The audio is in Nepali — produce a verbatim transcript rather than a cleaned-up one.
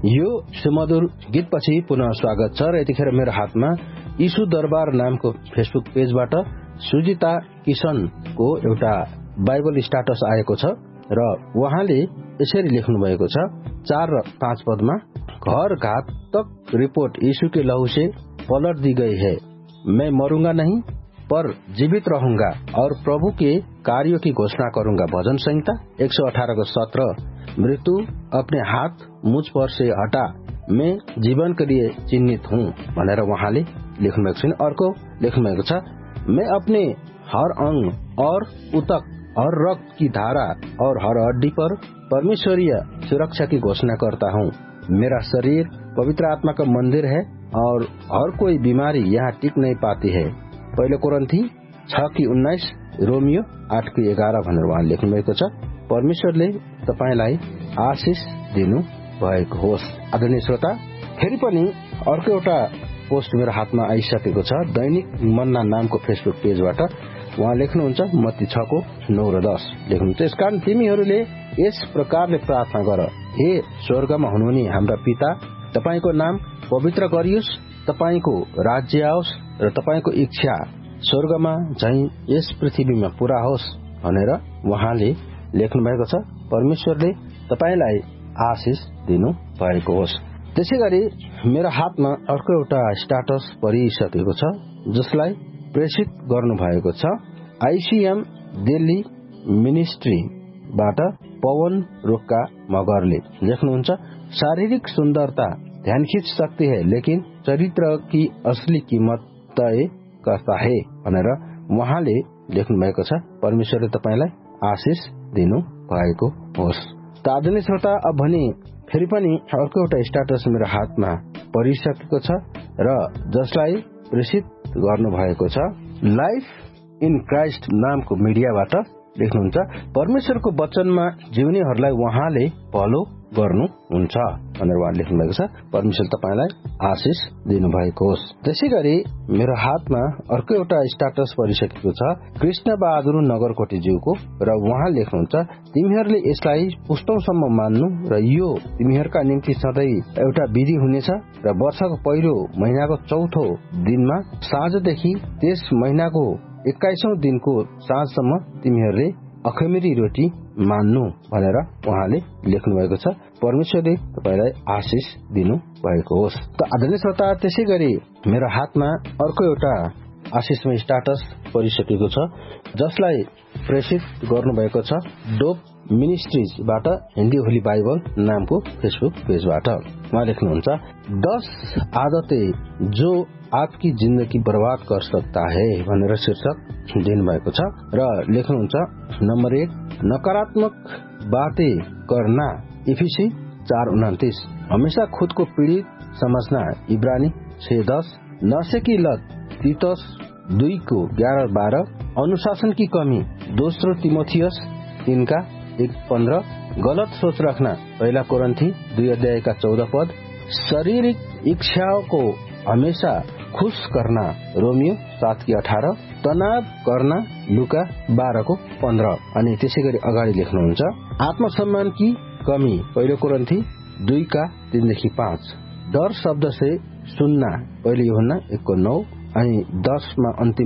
यो सुमधुर गीतपछि पुनः स्वागत छ र यतिखेर मेरो हातमा यीशु दरबार नामको फेसबुक पेजबाट सुजिता किशनको एउटा बाइबल स्टाटस आएको छ र उहाँले यसरी लेख्नु भएको छ, चार र पाँच पदमा, घर घातक रिपोर्ट यीशु के लहू से पलट दी गई है, मैं मरूंगा नहीं पर जीवित रहूंगा और प्रभु के कार्यों की घोषणा करूंगा। भजन संहिता एक सौ अठारह को सत्रह, मृत्यु अपने हाथ मुझ पर से हटा, मैं जीवन के लिए चिन्हित हूँ भनेर उहाँले लेख्नु भएको छ। अर्को लेख्नु भएको छ, मैं अपने हर अंग और उतक और रक्त की धारा और हर हड्डी पर परमेश्वरीय सुरक्षा की घोषणा करता हूँ। मेरा शरीर पवित्र आत्मा का मंदिर है और हर कोई बीमारी यहाँ टिक नहीं पाती है। पहले कोरिन्थी छ की उन्नाइस, रोमियो आठ की एघार भनेर उहाँले लेख्नु भएको छ। परमेश्वरले तपाईलाई आशिष दिनु भएको होस्। आदरणीय श्रोता, फेरि पनि अर्को एउटा पोस्ट मेरो हातमा आइसकेको छ। दैनिक मन्ना नामको फेसबुक पेजबाट उहाँ लेख्नुहुन्छ, मत्ती छ को नौ र दस लेख्नुहुन्छ, यसकारण तिमीहरूले यस प्रकारले प्रार्थना गर, हे स्वर्गमा हुनुहुने हाम्रा पिता, तपाईको नाम पवित्र गरियोस्, तपाईको राज्य आओस् र तपाईको इच्छा स्वर्गमा झैं यस पृथ्वीमा पूरा होस् भनेर उहाँले लेख्नु भएको छ। परमेश्वरले तपाईलाई आशिष दिनु भएको होस्। त्यसैगरी मेरो हातमा अर्को एउटा स्टाटस परिसकेको छ जसलाई प्रेषित गर्नु भएको छ। आईसीएम दिल्ली मिनिस्ट्रीबाट पवन रोक्का मगरले लेख्नुहुन्छ, शारीरिक सुन्दरता ध्यान खींच सकती है लेकिन चरित्र की असली कीमत तय करता है भनेर उहाँले लेख्नु भएको छ। परमेश्वरले तपाईलाई आशिष दिनु भएको होस्। त आदरणीय श्रोता, अब भने फेरि पनि अर्को एउटा स्टाटस मेरो हातमा परिसकेको छ र जसलाई प्रेषित गर्नु भएको छ। लाइफ इन क्राइस्ट नामको मिडियाबाट लेख्नुहुन्छ, परमेश्वरको वचनमा जिउनेहरूलाई उहाँले भलो गर्नुहुन्छ भनेर उहाँले लेख्नु भएको छ। परमेश्वर तपाईलाई आशिष दिनु भएको होस्। त्यसैगरी मेरो हातमा अर्को एउटा स्टाटस परिसकेको छ कृष्ण बहादुर नगरकोटीज्यूको र उहाँ लेख्नुहुन्छ, तिमीहरूले यसलाई पुस्तौंसम्म मान्नु र यो तिमीहरूका निम्ति सधैँ एउटा विधि हुनेछ र वर्षको पहिलो महिनाको चौथो दिनमा साँझदेखि त्यस महिनाको एक्काइसौं दिनको साँझसम्म तिमीहरूले अखमिरी रोटी मान्नु भनेर उहाँले लेख्नु भएको छ। परमेश्वरले तपाईलाई आशिष दिनु भएको होस्। त आदरणीय श्रोता, त्यसै गरी मेरो हातमा अर्को एउटा आशिषमय स्टाटस परिसकेको छ जसलाई प्रेषित गर्नुभएको छ डोप मिनिस्ट्रीजबाट हिन्दी होली बाइबल नामको फेसबुक पेजबाट। उहाँ लेख्नुहुन्छ, दस आदतें जो आपकी जिंदगी बर्बाद कर सकता है भनेर शीर्षक दिनुभएको छ र लेख्नुहुन्छ, नम्बर एक, नकारात्मक बातें करना, इफिसी चार उनतीस, हमेशा खुद को पीड़ित समझना, इब्रानी छह दस, नशे की लत, तीतस दुई को ग्यारह बारह, अनुशासन की कमी, दोस्रो तिमोथियस तीन का एक पंद्रह, गलत सोच रखना, पहला कोरिन्थी दुई अध्याय का चौदह पद, शारीरिक इच्छाओं को हमेशा खुश करना, रोमियो सात की अठारह, तनाव करना, लुका बारह को पंद्रह। अनि त्यसै गरी अगाडि लेख्नुहुन्छ, आत्मसम्मान की कमी, पहिलो कोरिन्थी दुई का तीनदेखि पाँच, डर शब्द से सुन्ना, पहिले यूहन्ना एक को नौ, अनि दसमा अन्तिम